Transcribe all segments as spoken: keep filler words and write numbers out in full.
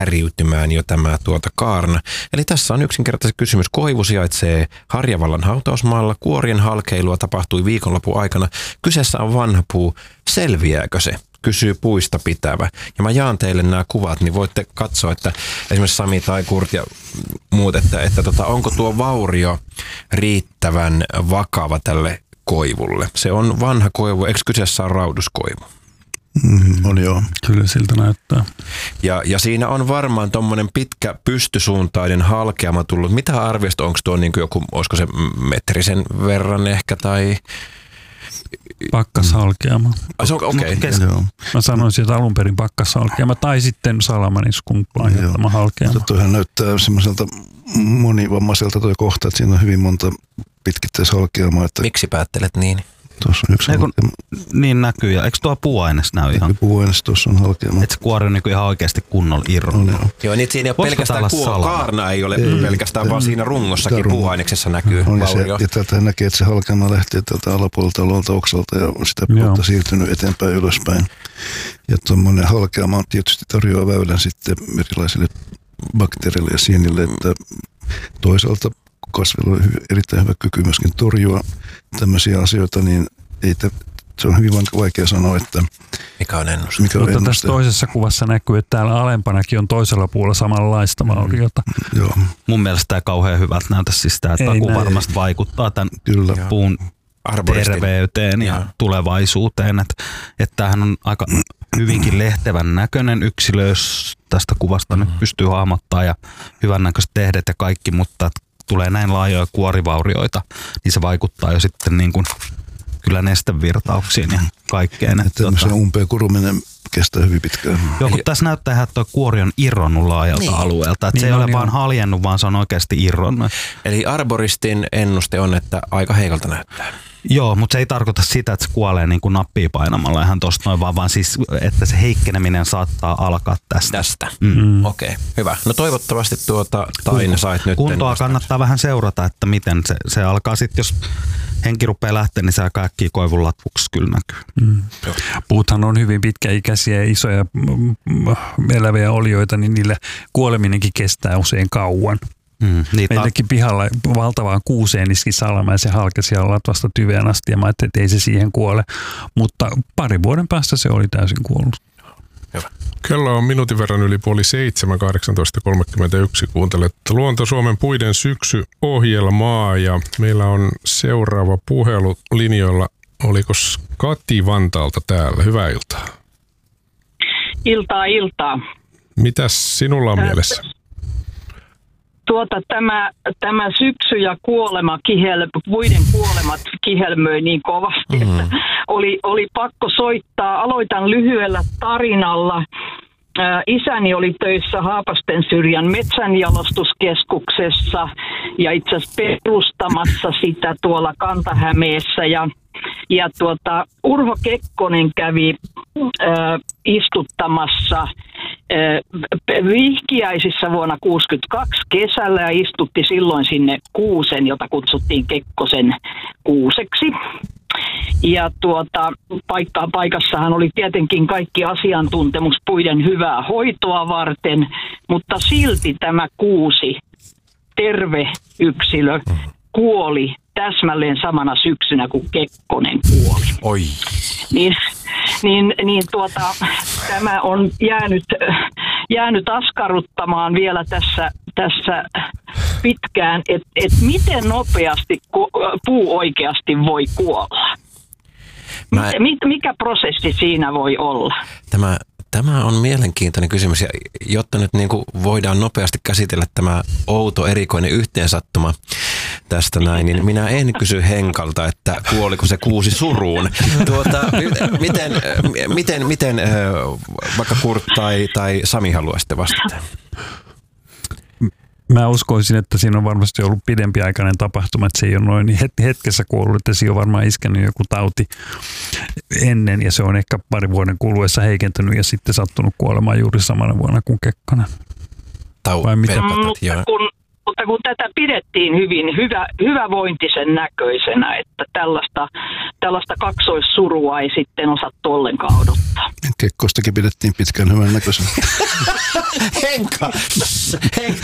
äriytymään jo tämä tuota kaarna. Eli tässä on yksinkertaisesti kysymys. Koivu sijaitsee Harjavallan hautausmaalla. Kuorien halkeilua tapahtui viikonlopun aikana. Kyseessä on vanha puu. Selviääkö se? Kysyy puista pitävä. Ja mä jaan teille nämä kuvat, niin voitte katsoa, että esimerkiksi Sami tai Kurt ja muut, että, että tota, onko tuo vaurio riittävän vakava tälle koivulle. Se on vanha koivu. Eikö kyseessä on rauduskoivu? Mm, on joo. Kyllä siltä näyttää. Ja, ja siinä on varmaan tommonen pitkä pystysuuntainen halkeama tullut. Mitä arviosta, onko tuo niin kuin joku, olisiko se metrisen verran ehkä tai... Pakkashalkeama. Ah, se on okei. Okay. Joo. Mä sanoisin, että alun perin pakkashalkeama tai sitten salamaniskun aiheuttama halkeama. Mutta toihan näyttää semmoiselta monivammaiselta tuo kohta, että siinä on hyvin monta pitkittäishalkeamaa. Että miksi päättelet niin? Tuossa on yksi kun, niin näkyy. Ja eikö tuo puuaines näy ihan? Puuaines tuossa on halkeama. Että se kuori on niin ihan oikeasti kunnolla irronnut. No, joo, niin siinä ei ole pelkästään kuo- kaarna ei ole ei, pelkästään, ei, vaan siinä rungossakin puuaineksessa näkyy on, vaurio. Ja täältä näkee, että se halkeama lähtee täältä alapuolelta luolta oksalta ja sitä puolta siirtynyt eteenpäin ylöspäin. Ja tuommoinen halkeama on tietysti tarjoaa väylän sitten erilaisille bakteereille ja sienille, että toisaalta kasvilla on erittäin hyvä kyky myöskin torjua tämmöisiä asioita, niin ei te, se on hyvin vaikea sanoa, että mikä on ennuste. Mikä on Mutta ennuste. Tässä toisessa kuvassa näkyy, että täällä alempanakin on toisella puolella samanlaista vauriota. Mm, joo. Mun mielestä tämä kauhean hyvältä näytä siis tämä, että takuu varmasti vaikuttaa tämän Kyllä. puun arboristin terveyteen ja, ja tulevaisuuteen. Että et tämähän on aika hyvinkin lehtevän näköinen yksilö, jos tästä kuvasta nyt pystyy hahmottaa ja hyvännäköiset tehdet ja kaikki, mutta tulee näin laajoja kuorivaurioita, niin se vaikuttaa jo sitten niin kuin kyllä nestevirtauksiin ja kaikkeen. Että tämmöisen tota... umpeen kuruminen kestää hyvin pitkään. Joo, mutta tässä näyttää ihan, että tuo kuori on irronnut laajalta niin. alueelta. Että niin, se ei no, ole niin vaan on. haljennut, vaan se on oikeasti irronnut. Eli arboristin ennuste on, että aika heikolta näyttää. Joo, mutta se ei tarkoita sitä, että se kuolee niin kuin nappia painamalla ihan tosta noin, vaan, vaan siis, että se heikkeneminen saattaa alkaa tästä. Tästä, mm. okei, okay. Hyvä. No toivottavasti tuota Taina sait nyt. Kuntoa kannattaa vähän seurata, että miten se, se alkaa sitten, jos henki rupeaa lähteä, niin se aika äkkiä koivun latvuksi kyllä näkyy. Mm. Puuthan on hyvin pitkäikäisiä ja isoja eläviä olioita, niin niillä kuoleminenkin kestää usein kauan. Mm, Meilläkin pihalla valtavaan kuuseen iski salama ja se halkesi ja latvasta tyveen asti ja mä ajattelin, että ei se siihen kuole. Mutta pari vuoden päästä se oli täysin kuollut. Hyvä. Kello on minuutin verran yli puoli seitsemän, kahdeksantoista kolmekymmentäyksi. Kuuntelet Luonto Suomen puiden syksy-ohjelmaa ja meillä on seuraava puhelu linjoilla. Oliko Kati Vantaalta täällä? Hyvää iltaa. Iltaa, iltaa. Mitäs sinulla on Ää, mielessä? Tuota, tämä, tämä syksy ja kuolema, kihel, puiden kuolemat kihelmöi niin kovasti, mm-hmm. että oli, oli pakko soittaa. Aloitan lyhyellä tarinalla. Ää, isäni oli töissä Haapasten syrjän metsänjalostuskeskuksessa ja itse asiassa perustamassa sitä tuolla Kanta-Hämeessä. Ja, ja tuota, Urho Kekkonen kävi ää, istuttamassa vihkiäisissä vuonna tuhatyhdeksänsataakuusikymmentäkaksi kesällä ja istutti silloin sinne kuusen, jota kutsuttiin Kekkosen kuuseksi. Ja tuota, paikka, paikassahan oli tietenkin kaikki asiantuntemus puiden hyvää hoitoa varten, mutta silti tämä kuusi, terve yksilö, kuoli täsmälleen samana syksynä kuin Kekkonen kuoli. Oi. Niin, niin, niin tuota, tämä on jäänyt, jäänyt askarruttamaan vielä tässä, tässä pitkään, että et miten nopeasti puu oikeasti voi kuolla. Mä... Mikä prosessi siinä voi olla? Tämä, tämä on mielenkiintoinen kysymys, ja jotta nyt niin kuin voidaan nopeasti käsitellä tämä outo erikoinen yhteensattuma tästä näin, niin minä en kysy Henkalta, että kuoliko se kuusi suruun. Tuota, miten, miten, miten vaikka Kurt tai, tai Sami haluaisitte vastata? Mä uskoisin, että siinä on varmasti ollut pidempiaikainen tapahtuma, että se ei ole noin hetkessä kuollut, että siinä on varmaan iskenyt joku tauti ennen ja se on ehkä pari vuoden kuluessa heikentynyt ja sitten sattunut kuolemaan juuri samana vuonna kuin Kekkonen. Tau- Vai mitä? Mutta kun, mutta kun tätä pidettiin hyvin hyvä, hyvävointisen näköisenä, että tällaista, tällaista kaksoissurua ei sitten osattu ollenkaan odottaa. Kekkostakin pidettiin pitkään hyvän näköisenä. Henkka! Henkka!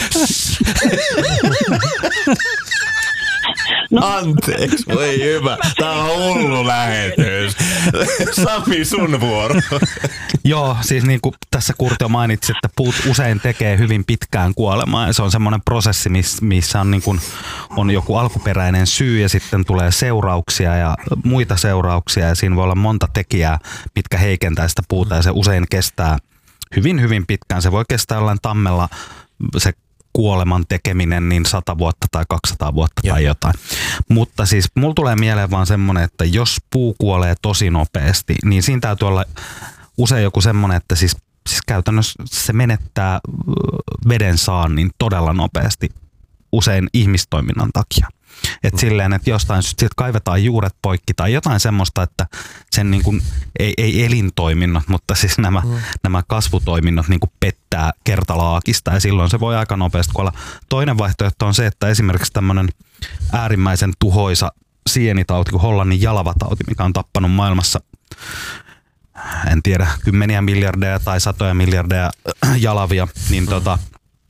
No. Anteeksi, voi hyvä. Tää on hullu lähetys. Sami, sun vuoro. Joo, siis niin kuin tässä Kurtio mainitsi, että puut usein tekee hyvin pitkään kuolemaa. Se on semmoinen prosessi, missä on, niin kuin, on joku alkuperäinen syy ja sitten tulee seurauksia ja muita seurauksia. Ja siinä voi olla monta tekijää, mitkä heikentää sitä puuta ja se usein kestää hyvin, hyvin pitkään. Se voi kestää jollain tammella se kuoleman tekeminen niin sata vuotta tai kaksisataa vuotta ja. tai jotain. Mutta siis mulla tulee mieleen vaan semmoinen, että jos puu kuolee tosi nopeasti, niin siinä täytyy olla usein joku semmoinen, että siis, siis käytännössä se menettää veden saannin todella nopeasti usein ihmistoiminnan takia. Että silleen, että jostain syystä kaivetaan juuret poikki tai jotain semmoista, että sen niin kuin, ei, ei elintoiminnot, mutta siis nämä, mm. nämä kasvutoiminnot niin kuin pettää kertalaakista ja silloin se voi aika nopeasti kuolla. Toinen vaihtoehto on se, että esimerkiksi tämmöinen äärimmäisen tuhoisa sienitauti kuin Hollannin jalavatauti, mikä on tappanut maailmassa en tiedä, kymmeniä miljardeja tai satoja miljardeja jalavia, niin mm. tota,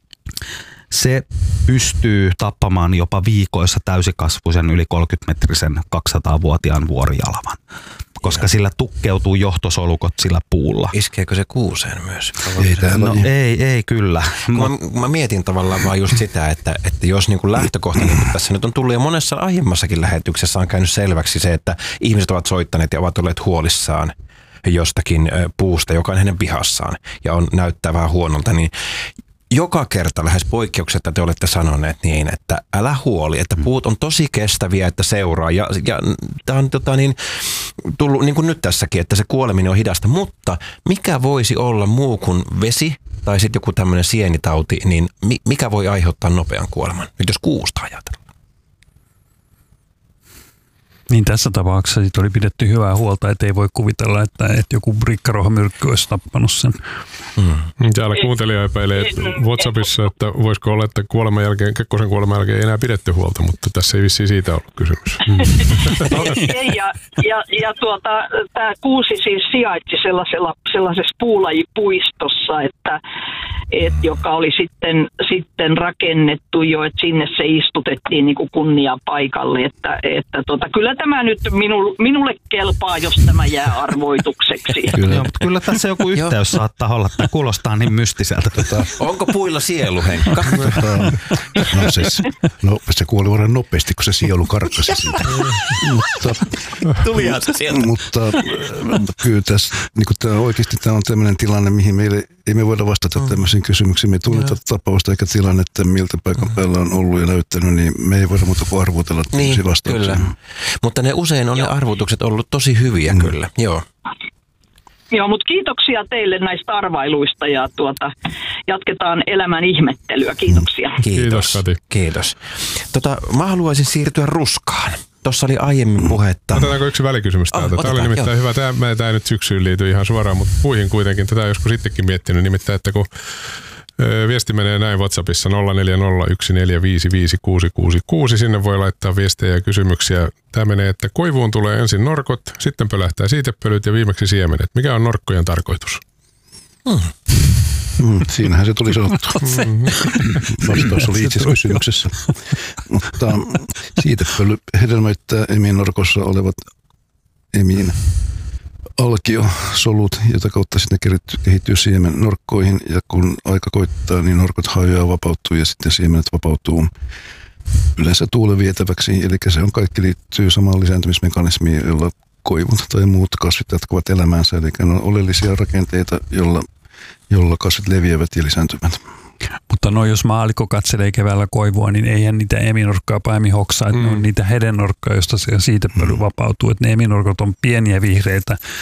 se pystyy tappamaan jopa viikoissa täysikasvuisen yli kolmekymmentämetrisen kaksisataavuotiaan vuorijalavan, koska ja. sillä tukkeutuu johtosolukot sillä puulla. Iskeekö se kuuseen myös? Ei, no, ei, ei kyllä. Mä, mä mietin tavallaan vaan just sitä, että, että jos niin kuin lähtökohta, niin kuin tässä nyt on tullut ja monessa aiemmassakin lähetyksessä on käynyt selväksi se, että ihmiset ovat soittaneet ja ovat olleet huolissaan jostakin puusta, joka on hänen pihassaan ja on näyttää vähän huonolta, niin joka kerta lähes poikkeuksetta te olette sanoneet niin, että älä huoli, että puut on tosi kestäviä, että seuraa. Ja, ja tämä on tota, niin, tullut niin kuin nyt tässäkin, että se kuoleminen on hidasta. Mutta mikä voisi olla muu kuin vesi tai sitten joku tämmöinen sienitauti, niin mikä voi aiheuttaa nopean kuoleman? Nyt jos kuusta ajatellaan. Niin tässä tapauksessa siitä oli pidetty hyvää huolta, että ei voi kuvitella, että, että joku rikkaruohomyrkky olisi tappanut sen. Mm. Täällä kuuntelija epäilee WhatsAppissa, että voisiko olla, että kuoleman jälkeen, Kekkosen kuoleman jälkeen ei enää pidetty huolta, mutta tässä ei vissiin siitä ollut kysymys. Mm. Ei, ja, ja, ja tuota, tämä kuusi siis sijaitsi sellaisella, sellaisessa puulajipuistossa, että, et, joka oli sitten, sitten rakennettu jo, että sinne se istutettiin niin kuin kunnia paikalle, että, että tuota, kyllä tämä nyt minu, minulle kelpaa, jos tämä jää arvoitukseksi. Kyllä, joo, mutta kyllä tässä joku yhteys saattaa olla. Tämä kuulostaa niin mystiseltä. Tota. Onko puilla sielu, Henkka? No, siis, no se kuoli varmaan nopeasti, kun se sielu karkkasi siitä. mutta, Tulihan se sieltä. Mutta kyllä tässä, niin tämä, oikeasti tämä on tämmöinen tilanne, mihin meille ei me voida vastata tämmöisiin kysymyksiin. Me tunneta tapausta eikä tilannetta, miltä paikan päällä on ollut ja näyttänyt, niin me ei voida muuta kuin arvotella tämmöisiä niin, vastauksia. Kyllä. Mutta ne usein on Joo. ne arvotukset ollut tosi hyviä mm. kyllä. Joo. Joo, mutta kiitoksia teille näistä arvailuista ja tuota, jatketaan elämän ihmettelyä. Kiitoksia. Kiitos. Kiitos, Kati. Kiitos. Tota, mä haluaisin siirtyä ruskaan. Tuossa oli aiemmin puhetta. Otetaanko yksi välikysymys täältä? Oh, Tämä oli nimittäin jo. hyvä. Tämä, tämä ei nyt syksyyn liity ihan suoraan, mutta puihin kuitenkin. Tätä on joskus sittenkin miettinyt. Nimittäin, että kun viesti menee näin WhatsAppissa nolla neljä nolla yksi neljä viisi viisi kuusi kuusi kuusi. Sinne voi laittaa viestejä ja kysymyksiä. Tämä menee, että koivuun tulee ensin norkot, sitten pölähtää siitepölyt ja viimeksi siemenet. Mikä on norkkojen tarkoitus? Hmm. Mm, siinähän se tuli sanottu. Vastaus oli itse kysymyksessä. Mutta siitepöly hedelmöittää eminorkossa olevat emin alkiosolut, jota kautta sitten kehittyy siemen norkkoihin, ja kun aika koittaa, niin norkot hajoaa, vapautuu ja sitten siemenet vapautuu yleensä tuulen vietäväksi. Eli se on kaikki liittyy samaan lisääntymismekanismiin, jolla koivut tai muut kasvit jatkuvat elämäänsä. Eli ne on oleellisia rakenteita, jolla, jolla kasvit leviävät ja lisääntyvät. Mutta no jos maallikko katselee keväällä koivua, niin eihän niitä eminorkkaa pahemmin hoksaa, että mm. ne on niitä hedennorkkaa, josta se siitepöly mm. vapautuu. Että ne eminorkot on pieniä vihreitä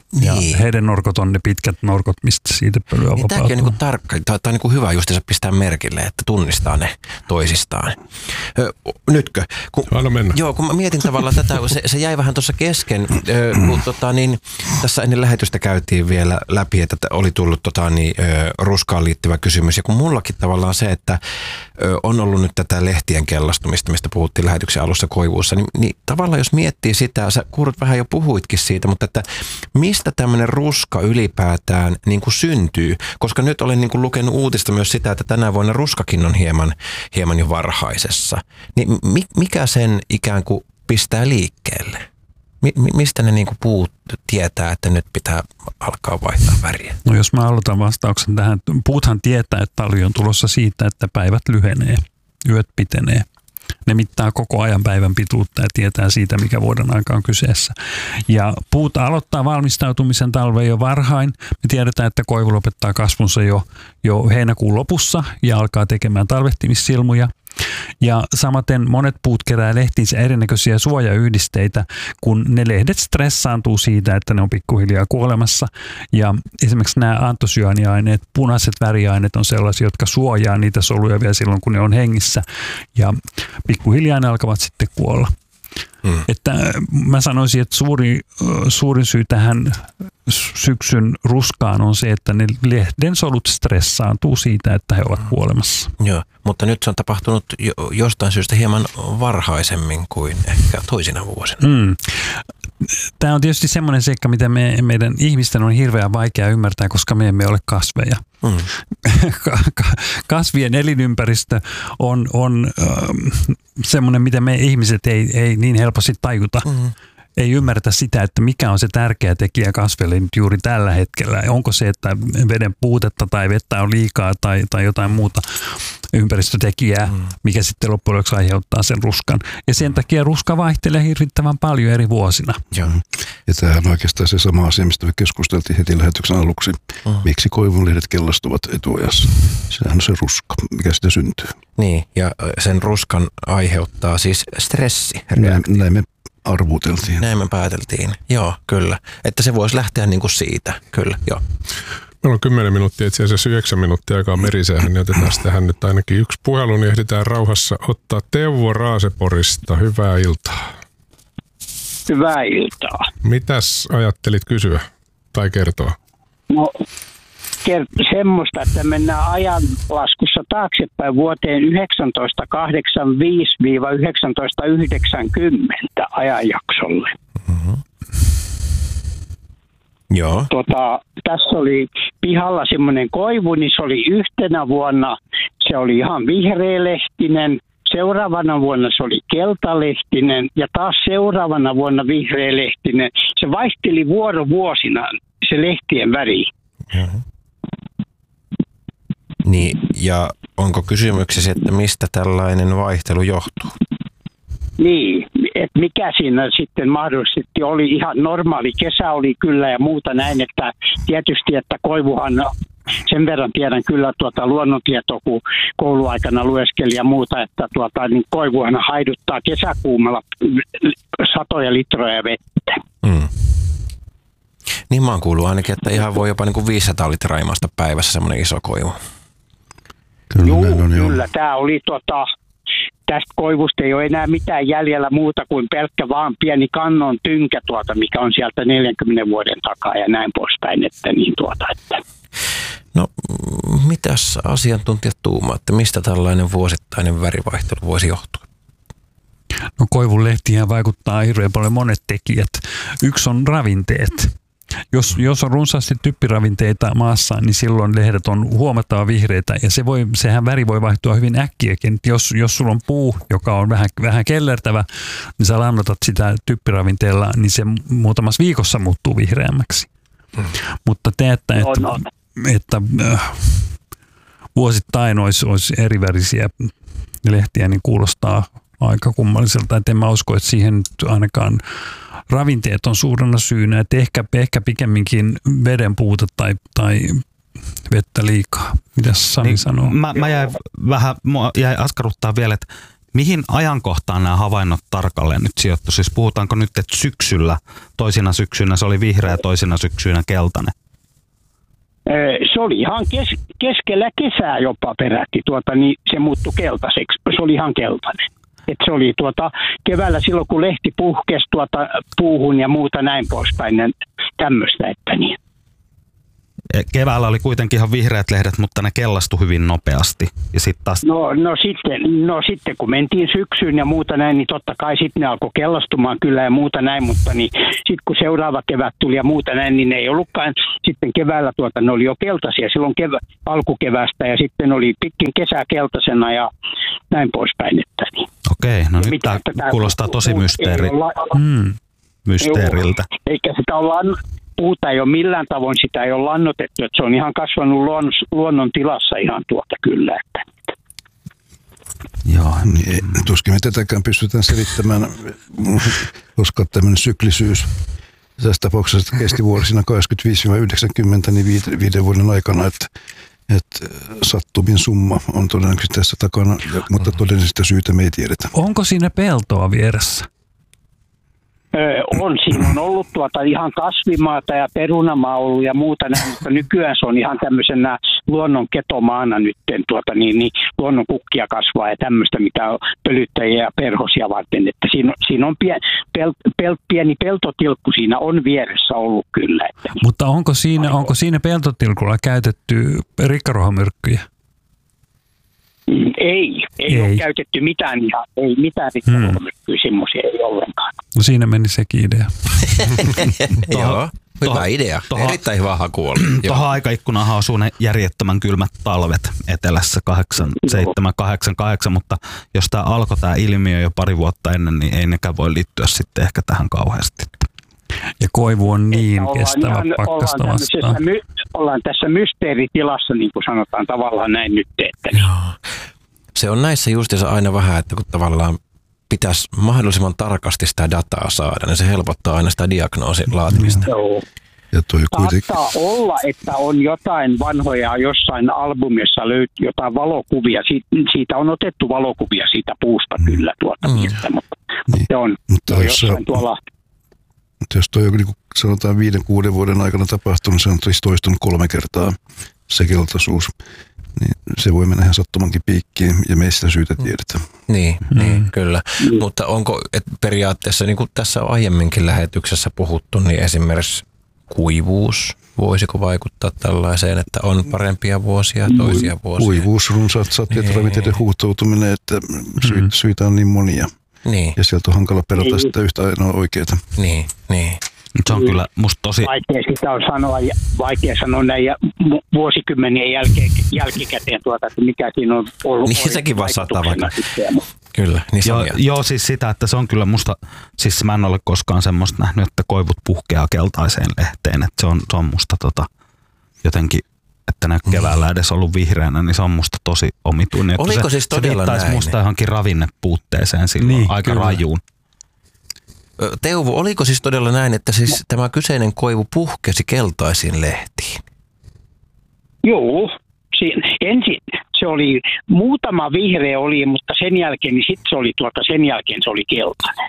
Niin. Ja heidän norkot on ne pitkät norkot, mistä siitä pölyä niin, vapautuu. tämäkin on niinku tarkka, tämä on niinku hyvä just pistää merkille, että tunnistaa ne toisistaan. Ö, nytkö? Kun, Anna mennä. Joo, kun mä mietin tavallaan tätä, se, se jäi vähän tuossa kesken, ö, kun tota, niin, tässä ennen lähetystä käytiin vielä läpi, että oli tullut tota, niin, ö, ruskaan liittyvä kysymys. Ja kun mullakin tavallaan se, että ö, on ollut nyt tätä lehtien kellastumista, mistä puhuttiin lähetyksen alussa Koivuussa, niin, niin tavallaan jos miettii sitä, sä Kurut vähän jo puhuitkin siitä, mutta että mistä tämmöinen ruska ylipäätään niin kuin syntyy? Koska nyt olen niin kuin lukenut uutista myös sitä, että tänä vuonna ruskakin on hieman, hieman jo varhaisessa. Niin mi, mikä sen ikään kuin pistää liikkeelle? Mi, mistä ne niin kuin puut tietää, että nyt pitää alkaa vaihtaa väriä? No jos mä aloitan vastauksen tähän. Puuthan tietää, että talvi on tulossa siitä, että päivät lyhenee, yöt pitenee. Ne mittaa koko ajan päivän pituutta ja tietää siitä, mikä vuoden aika on kyseessä. Ja puut aloittaa valmistautumisen talveen jo varhain. Me tiedetään, että koivu lopettaa kasvunsa jo, jo heinäkuun lopussa ja alkaa tekemään talvehtimissilmuja. Ja samaten monet puut kerää lehtiinsä erinäköisiä suojayhdisteitä, kun ne lehdet stressaantuu siitä, että ne on pikkuhiljaa kuolemassa. Ja esimerkiksi nämä antosyaaniaineet, punaiset väriaineet on sellaisia, jotka suojaa niitä soluja vielä silloin, kun ne on hengissä. Ja pikkuhiljaa ne alkavat sitten kuolla. Hmm. Että mä sanoisin, että suuri, suurin syy tähän syksyn ruskaan on se, että ne lehden solut stressaantuu siitä, että he ovat kuolemassa. Joo, mutta nyt se on tapahtunut jo, jostain syystä hieman varhaisemmin kuin ehkä toisina vuosina. Hmm. Tämä on tietysti semmoinen seikka, mitä me, meidän ihmisten on hirveän vaikea ymmärtää, koska me emme ole kasveja. Mm. Kasvien elinympäristö on, on ähm, semmoinen, mitä me ihmiset ei, ei niin helposti tajuta. Mm. Ei ymmärretä sitä, että mikä on se tärkeä tekijä kasveille nyt juuri tällä hetkellä. Onko se, että veden puutetta tai vettä on liikaa tai, tai jotain muuta ympäristötekijää, mm. mikä sitten loppujen lopuksi aiheuttaa sen ruskan. Ja sen takia ruska vaihtelee hirvittävän paljon eri vuosina. Joo. Ja tämähän on oikeastaan se sama asia, mistä me keskusteltiin heti lähetyksen aluksi. Mm. Miksi koivunlehdet kellastuvat etuajassa? Sehän on se ruska, mikä sitä syntyy. Niin, ja sen ruskan aiheuttaa siis stressi. Näin, näin me arvuteltiin. Näin me pääteltiin, joo, kyllä. Että se voisi lähteä niin kuin siitä, kyllä, joo. Meillä on kymmenen minuuttia, itse asiassa yhdeksän minuuttia aikaa merisäähän, niin otetaan tähän nyt ainakin yksi puhelu, niin ehditään rauhassa ottaa Teuvo Raaseporista. Hyvää iltaa. Hyvää iltaa. Mitäs ajattelit kysyä tai kertoa? No kert- semmoista, että mennään ajanlaskussa taaksepäin vuoteen yhdeksäntoista kahdeksankymmentäviisi yhdeksäntoista yhdeksänkymmentä ajanjaksolle. Mm-hmm. Joo. Tota, tässä oli pihalla semmoinen koivu, niin se oli yhtenä vuonna, se oli ihan vihreälehtinen, seuraavana vuonna se oli keltalehtinen ja taas seuraavana vuonna vihreälehtinen. Se vaihteli vuorovuosina se lehtien väri. Mm-hmm. Niin, ja onko kysymyksessä, että mistä tällainen vaihtelu johtuu? Niin, että mikä siinä sitten mahdollisesti oli ihan normaali kesä oli kyllä ja muuta näin, että tietysti, että koivuhan, sen verran tiedän kyllä tuota luonnontietoa, kun kouluaikana lueskeli ja muuta, että tuota, niin koivuhan haiduttaa kesäkuumalla satoja litroja vettä. Mm. Niin mä oon kuullut ainakin, että ihan voi jopa niin kuin viisisataa litraa imasta päivässä semmoinen iso koivu. Kyllä, Juu, on, kyllä. Tämä oli tota, tästä koivusta ei ole enää mitään jäljellä muuta kuin pelkkä vaan pieni kannon tynkä tuota, mikä on sieltä neljänkymmenen vuoden takaa ja näin poispäin, että niin tuota, että. No, mitäs asiantuntijat tuumaa, että mistä tällainen vuosittainen värivaihtelu voisi johtua? No koivun lehtiä vaikuttaa hirveän paljon monet tekijät. Yksi on ravinteet. Jos, jos on runsaasti typpiravinteita maassa, niin silloin lehdet on huomattava vihreitä ja se voi, sehän väri voi vaihtua hyvin äkkiäkin. Jos, jos sulla on puu, joka on vähän, vähän kellertävä, niin sä lannotat sitä typpiravinteella, niin se muutamassa viikossa muuttuu vihreämmäksi. Mm. Mutta te, että, että, no, no. että äh, vuosittain olisi, olisi erivärisiä lehtiä, niin kuulostaa aika kummalliselta. Et en mä usko, että siihen ainakaan ravinteet on suurena syynä, että ehkä, ehkä pikemminkin veden puute tai, tai vettä liikaa. Mitäs Sami niin, sanoo? Mä, mä jäin vähän, mua jäi askarruttaa vielä, että Mihin ajankohtaan nämä havainnot tarkalleen nyt sijoittu? Siis puhutaanko nyt, että syksyllä, toisina syksynä se oli vihreä, toisina syksynä keltainen? Se oli ihan kes, keskellä kesää jopa peräti, tuota, niin se muuttui keltaiseksi. Se oli ihan keltainen. Et se oli tuota, keväällä silloin, kun lehti puhkesi tuota, puuhun ja muuta näin poispäin, niin tämmöistä, että niin. Keväällä oli kuitenkin ihan vihreät lehdet, mutta ne kellastui hyvin nopeasti. Ja sit taas... no, no, sitten, no sitten kun mentiin syksyyn ja muuta näin, niin totta kai sitten ne alkoi kellastumaan kyllä ja muuta näin, mutta niin, sitten kun seuraava kevät tuli ja muuta näin, niin ne ei ollutkaan sitten keväällä tuota, ne oli jo keltaisia silloin kevä, alkukeväästä ja sitten oli pitkin kesää keltaisena ja näin poispäin. Että niin. Okei, no nyt tämä kuulostaa tosi mysteeri... hmm. mysteeriltä. Joo, eikä sitä olla... Puuta ei ole millään tavoin, sitä ei ole lannotettu, että se on ihan kasvanut luonnon, luonnon tilassa ihan tuota kyllä. Että. Joo, niin, tuskin me tätäkään pystytään selittämään, koska tämmöinen syklisyys tässä tapauksessa kesti vuosina kahdeksankymmentäviisi yhdeksänkymmentä niin viiden, viiden vuoden aikana, että, että sattumin summa on todennäköisesti tässä takana, mutta todellisesta syytä me ei tiedetä. Onko siinä peltoa vieressä? On, siinä on ollut tuota ihan kasvimaata ja perunamaa ollut ja muuta näin, mutta nykyään se on ihan tämmöisenä luonnon ketomaana nyt, tuota, niin, niin, luonnon kukkia kasvaa ja tämmöistä, mitä on pölyttäjiä ja perhosia varten, että siinä, siinä on pien, pel, pel, pieni peltotilkku siinä on vieressä ollut kyllä. Että niin. Mutta onko siinä, onko siinä peltotilkulla käytetty rikkaruohomyrkkyjä? Ei, ei, ei ole käytetty mitään ihan, ei mitään rikkaruohomyrkkyjä, semmoisia ei ollenkaan. No siinä meni sekin idea. Joo, hyvä idea. Toha, erittäin hyvä haku oli. Tuohon aikaikkunaan osuu ne järjettömän kylmät talvet etelässä kahdeksan, seitsemän, kahdeksan, kahdeksan, mutta jos tämä alkoi tämä ilmiö jo pari vuotta ennen, niin ei nekään voi liittyä sitten ehkä tähän kauheasti. Ja koivu on niin kestävä pakkasta ollaan vastaan. My, ollaan tässä mysteeritilassa, niin kuin sanotaan tavallaan näin nyt. Että Joo. Se on näissä justiinsa aina vähän, että kun tavallaan pitäisi mahdollisimman tarkasti sitä dataa saada, niin se helpottaa aina sitä diagnoosin laatimista. Joo. Ja toi kuitenkin... Saattaa olla, että on jotain vanhoja jossain albumissa löytyy jotain valokuvia. Siitä, siitä on otettu valokuvia siitä puusta kyllä tuota mm. miestä, mutta niin. se on, mutta on jos jossain tuolla... Mutta jos toi on niin kuin sanotaan viiden, kuuden vuoden aikana tapahtunut, se on toistunut kolme kertaa se keltaisuus, niin se voi mennä ihan sattumankin piikkiin ja me ei sitä syytä tiedetä. Niin, mm. niin kyllä. Mm. Mutta onko et periaatteessa, niin kuin tässä on aiemminkin lähetyksessä puhuttu, niin esimerkiksi kuivuus, voisiko vaikuttaa tällaiseen, että on parempia vuosia ja toisia vuosia? Kuivuus, runsaat sateet, ravinteiden huuhtoutuminen, että syitä, mm. syitä on niin monia. Niin. Ja sieltä on hankala perata sitä yhtä ainoa oikeaa. Niin, niin. Se on kyllä musta tosi... Vaikea sitä on sanoa, vaikea sanoa näin ja vuosikymmenien jälkeen, jälkikäteen tuota, että mikä siinä on ollut. Niin sekin vaan saattaa vaikka. Kyllä, niin joo, joo, siis sitä, että se on kyllä musta, siis mä en ole koskaan semmoista nähnyt, että koivut puhkeaa keltaiseen lehteen, että se on, se on musta tota, jotenkin, että ne keväällä edes ollut vihreänä, niin se on musta tosi omituinen. Oliko se, siis todella se näin? Se musta johonkin ravinnepuutteeseen silloin, niin, aika kyllä. rajuun. Teuvo, oliko siis todella näin, että siis tämä kyseinen koivu puhkesi keltaisiin lehtiin? Joo, ensin se oli, muutama vihreä oli, mutta sen jälkeen, niin sitten se oli tuota, sen jälkeen se oli keltainen.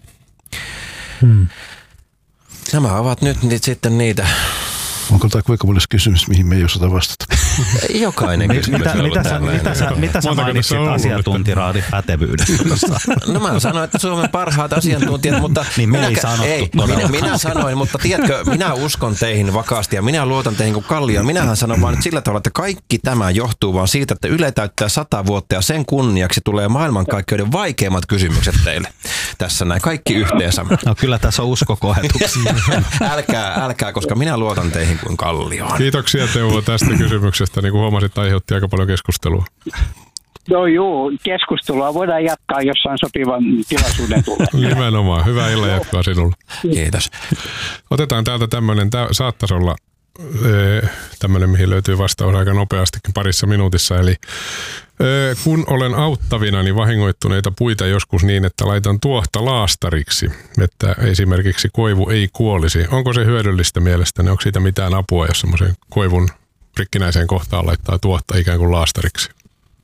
Hmm. Nämä ovat nyt niitä, sitten niitä... Onko tämä kuinka paljon kysymys, mihin me ei osata vastata? Jokainen kysymys. Mitä, mitä, sä, mitä, sä, mitä sä mainitsit asiantuntiraadin pätevyydestä? No mä sanoin, että Suomen parhaat asiantuntijat, mutta... Niin me ei sanottu ei, minä, minä sanoin, mutta tiedätkö, minä uskon teihin vakaasti ja minä luotan teihin kuin Kallioon. Minähän sanon vaan nyt sillä tavalla, että kaikki tämä johtuu vaan siitä, että Yle täyttää sata vuotta ja sen kunniaksi tulee maailmankaikkeuden vaikeimmat kysymykset teille. Tässä näin, kaikki yhteensä. No kyllä tässä on uskokohetuksia. älkää, älkää, koska minä luotan teihin kuin Kallioon. Kiitoksia Teuvo tästä kysymyksestä. Niin kuin huomasit, aiheutti aika paljon keskustelua. Joo, joo, keskustelua voidaan jatkaa jossain sopivan tilaisuuden tulee. Nimenomaan. Hyvää illan jatkoa sinulle. Kiitos. Otetaan täältä tämmöinen, tämä saattaisi olla tämmöinen, mihin löytyy vastaus aika nopeastikin parissa minuutissa. Eli kun olen auttavina, niin vahingoittuneita puita joskus niin, että laitan tuohta laastariksi, että esimerkiksi koivu ei kuolisi. Onko se hyödyllistä mielestäni? Onko siitä mitään apua, jos semmoisen koivun rikkinäiseen kohtaan laittaa tuohta ikään kuin laastariksi?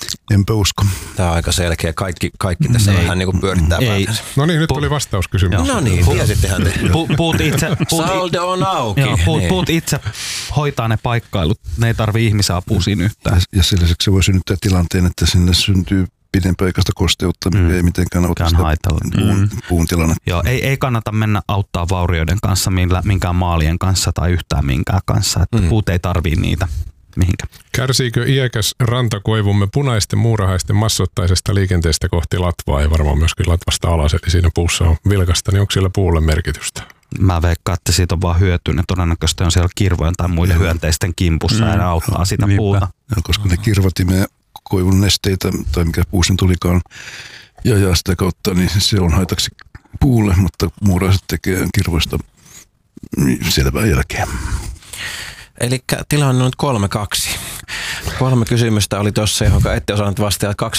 Enpä usko. Tämä on aika selkeä. Kaikki, kaikki tässä ei, vähän niin kuin pyörittää päätänsä. No niin, nyt tuli vastauskysymys. No niin, tiesittehän te. Pu, puut itse, puut, Salde on auki. joo, puut, niin. puut itse hoitaa ne paikkailut. Ne ei tarvii ihmisapua siinä yhtään. Ja, ja sillä se voi synnyttää tilanteen, että sinne syntyy pidempiaikaista kosteutta, mikä mm. ei mitenkään auta sitä puun, mm. puun tilannetta. Joo, ei, ei kannata mennä auttaa vaurioiden kanssa, millä, minkään maalien kanssa tai yhtään minkään kanssa. Että mm. puut ei tarvii niitä mihinkään. Kärsiikö iäkäs rantakoivumme punaisten muurahaisten massoittaisesta liikenteestä kohti latvaa ja varmaan myöskin latvasta alas, eli siinä puussa on vilkasta, niin onko siellä puulle merkitystä? Mä veikkaan, että siitä on vaan hyötyä. Ne todennäköisesti on siellä kirvojen tai muiden Joo. hyönteisten kimpussa mm. ja ne auttaa sitä Niinpä. puuta. Ja koska ne kirvotimee koivun nesteitä tai mikä puu sen tulikaan ja, ja sitä kautta, niin se on haitaksi puulle, mutta muuraiset tekee kirvoista selvää jälkeen. Eli tilanne on nyt kolme kaksi. Kolme kysymystä oli tuossa, johon ette osannut vastata. Kaksi